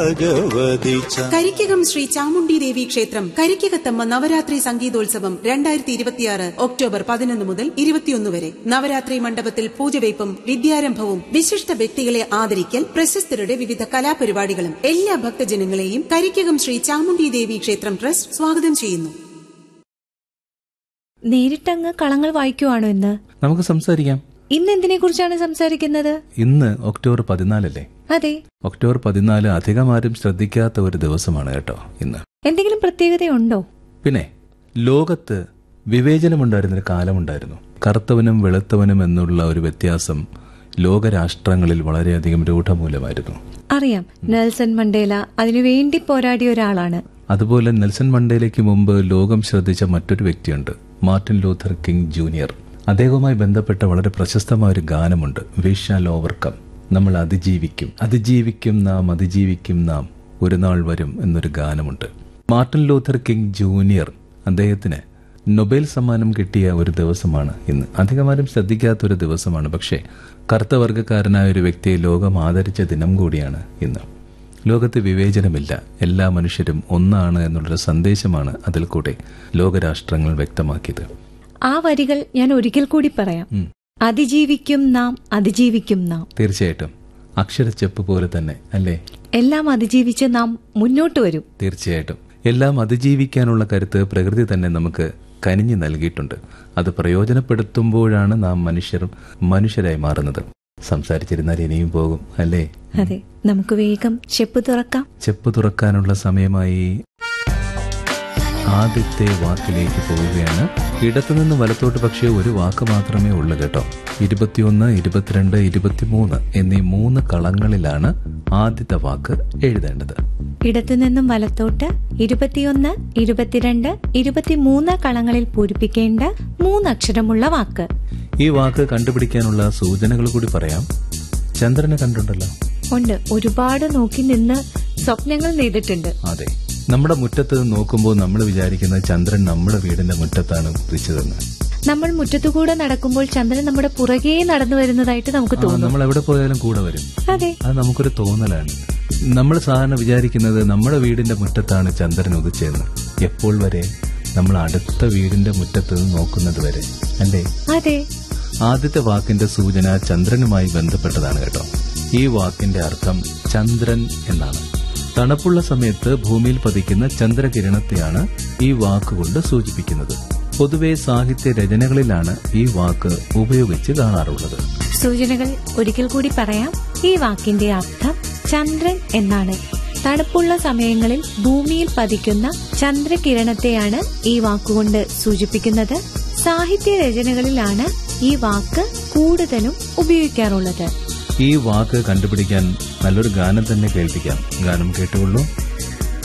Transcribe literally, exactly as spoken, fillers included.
കരിക്കകം ശ്രീ ചാമുണ്ഡി ദേവി ക്ഷേത്രം കരിക്കകത്തമ്മ നവരാത്രി സംഗീതോത്സവം രണ്ടായിരത്തി ഇരുപത്തിയാറ് ഒക്ടോബർ പതിനൊന്ന് മുതൽ ഇരുപത്തിയൊന്ന് വരെ. നവരാത്രി മണ്ഡപത്തിൽ പൂജവയ്പും വിദ്യാരംഭവും വിശിഷ്ട വ്യക്തികളെ ആദരിക്കൽ, പ്രശസ്തരുടെ വിവിധ കലാപരിപാടികളും. എല്ലാ ഭക്തജനങ്ങളെയും കരിക്കകം ശ്രീ ചാമുണ്ഡി ദേവി ക്ഷേത്രം ട്രസ്റ്റ് സ്വാഗതം ചെയ്യുന്നു. നേരിട്ടങ്ങ് കളങ്ങൾ വായിക്കുവാണോ ഇന്ന്? നമുക്ക് സംസാരിക്കാം. ഇന്ന് എന്തിനെ കുറിച്ചാണ് സംസാരിക്കുന്നത്? ഇന്ന് ഒക്ടോബർ പതിനാലല്ലേ? അതെ, ഒക്ടോബർ പതിനാല് അധികം ആരും ശ്രദ്ധിക്കാത്ത ഒരു ദിവസമാണ് കേട്ടോ ഇന്ന്. എന്തെങ്കിലും പ്രത്യേകതയുണ്ടോ? പിന്നെ ലോകത്ത് വിവേചനമുണ്ടായിരുന്നൊരു കാലമുണ്ടായിരുന്നു. കറുത്തവനും വെളുത്തവനും എന്നുള്ള ഒരു വ്യത്യാസം ലോകരാഷ്ട്രങ്ങളിൽ വളരെയധികം രൂഢമൂലമായിരുന്നു. അറിയാം, നെൽസൺ മണ്ടേല അതിനുവേണ്ടി പോരാടിയ ഒരാളാണ്. അതുപോലെ നെൽസൺ മണ്ടേലയ്ക്ക് മുമ്പ് ലോകം ശ്രദ്ധിച്ച മറ്റൊരു വ്യക്തിയുണ്ട്, മാർട്ടിൻ ലൂഥർ കിങ് ജൂനിയർ. അദ്ദേഹവുമായി ബന്ധപ്പെട്ട വളരെ പ്രശസ്തമായ ഒരു ഗാനമുണ്ട്, വി ഷാൽ ഓവർകം. നമ്മൾ അതിജീവിക്കും, അതിജീവിക്കും നാം, അതിജീവിക്കും നാം, ഒരു നാൾ വരും എന്നൊരു ഗാനമുണ്ട്. മാർട്ടിൻ ലൂഥർ കിങ് ജൂനിയർ, അദ്ദേഹത്തിന് നൊബേൽ സമ്മാനം കിട്ടിയ ഒരു ദിവസമാണ് ഇന്ന്. അധികമാരും ശ്രദ്ധിക്കാത്ത ഒരു ദിവസമാണ്. പക്ഷേ കറുത്ത വർഗ്ഗക്കാരനായ ഒരു വ്യക്തിയെ ലോകം ആദരിച്ച ദിനം കൂടിയാണ് ഇന്ന്. ലോകത്ത് വിവേചനമില്ല, എല്ലാ മനുഷ്യരും ഒന്നാണ് എന്നുള്ളൊരു സന്ദേശമാണ് അതിൽ കൂടെ ലോകരാഷ്ട്രങ്ങൾ വ്യക്തമാക്കിയത്. ആ വരികൾ ഞാൻ ഒരിക്കൽ കൂടി പറയാം. അതിജീവിക്കും നാം, അതിജീവിക്കും നാം. തീർച്ചയായിട്ടും അക്ഷരച്ചെപ്പ് പോലെ തന്നെ അല്ലേ? എല്ലാം അതിജീവിച്ച് നാം മുന്നോട്ട് വരും. തീർച്ചയായിട്ടും എല്ലാം അതിജീവിക്കാനുള്ള കരുത്ത് പ്രകൃതി തന്നെ നമുക്ക് കനിഞ്ഞു നൽകിയിട്ടുണ്ട്. അത് പ്രയോജനപ്പെടുത്തുമ്പോഴാണ് നാം മനുഷ്യർ മനുഷ്യരായി മാറുന്നത്. സംസാരിച്ചിരുന്നാൽ ഇനിയും പോകും അല്ലേ? അതെ, നമുക്ക് വേഗം ചെപ്പ് തുറക്കാം. ചെപ്പ് തുറക്കാനുള്ള സമയമായി. ആദ്യത്തെ വാക്കിലേക്ക് പോവുകയാണ്. ഇടത്തുനിന്ന് വലത്തോട്ട് പക്ഷേ ഒരു വാക്ക് മാത്രമേ ഉള്ളൂ കേട്ടോ. ഇരുപത്തിയൊന്ന്, ഇരുപത്തിരണ്ട്, ഇരുപത്തിമൂന്ന് എന്നീ മൂന്ന് കളങ്ങളിലാണ് ആദ്യത്തെ വാക്ക് എഴുതേണ്ടത്. ഇടത്തുനിന്നും വലത്തോട്ട് ഇരുപത്തിയൊന്ന്, ഇരുപത്തിരണ്ട്, ഇരുപത്തിമൂന്ന് കളങ്ങളിൽ പൂരിപ്പിക്കേണ്ട മൂന്നക്ഷരമുള്ള വാക്ക്. ഈ വാക്ക് കണ്ടുപിടിക്കാനുള്ള സൂചനകൾ കൂടി പറയാം. ചന്ദ്രനെ കണ്ടുണ്ടല്ലോ? ഉണ്ട്, ഒരുപാട് നോക്കി നിന്ന് സ്വപ്നങ്ങൾ നെയ്തിട്ടുണ്ട്. അതെ, നമ്മുടെ മുറ്റത്ത് നോക്കുമ്പോൾ നമ്മൾ വിചാരിക്കുന്നത് ചന്ദ്രൻ നമ്മുടെ വീടിന്റെ മുറ്റത്താണ് ഉദിച്ചതെന്ന്. നമ്മൾ മുറ്റത്തുകൂടെ നടക്കുമ്പോൾ ചന്ദ്രൻ നമ്മുടെ പുറകെ നടന്നു വരുന്നതായിട്ട് നമുക്ക് തോന്നും. നമ്മൾ എവിടെ പോയാലും കൂടെ വരും. അതെ, അത് നമുക്കൊരു തോന്നലാണ്. നമ്മൾ സാധാരണ വിചാരിക്കുന്നത് നമ്മുടെ വീടിന്റെ മുറ്റത്താണ് ചന്ദ്രൻ ഉദിച്ചതെന്ന്. എപ്പോൾ വരെ? നമ്മൾ അടുത്ത വീടിന്റെ മുറ്റത്ത് നോക്കുന്നത് വരെ അല്ലേ? അതെ. ആദ്യത്തെ വാക്കിന്റെ സൂചന ചന്ദ്രനുമായി ബന്ധപ്പെട്ടതാണ് കേട്ടോ. ഈ വാക്കിന്റെ അർത്ഥം ചന്ദ്രൻ എന്നാണ്. തണുപ്പുള്ള സമയത്ത് ഭൂമിയിൽ പതിക്കുന്ന ചന്ദ്രകിരണത്തെയാണ് ഈ വാക്കുകൊണ്ട് സൂചിപ്പിക്കുന്നത്. പൊതുവെ സാഹിത്യ രചനകളിലാണ് ഈ വാക്ക് ഉപയോഗിച്ച് കാണാറുള്ളത്. സൂചനകൾ ഒരിക്കൽ കൂടി പറയാം. ഈ വാക്കിന്റെ അർത്ഥം ചന്ദ്രൻ എന്നാണ്. തണുപ്പുള്ള സമയങ്ങളിൽ ഭൂമിയിൽ പതിക്കുന്ന ചന്ദ്രകിരണത്തെയാണ് ഈ വാക്കുകൊണ്ട് സൂചിപ്പിക്കുന്നത്. സാഹിത്യ രചനകളിലാണ് ഈ വാക്ക് കൂടുതലും ഉപയോഗിക്കാറുള്ളത്. ഈ വാക്ക് കണ്ടുപിടിക്കാൻ നല്ലൊരു ഗാനം തന്നെ കേൾപ്പിക്കാം. ഗാനം കേട്ടുകൊള്ളൂ.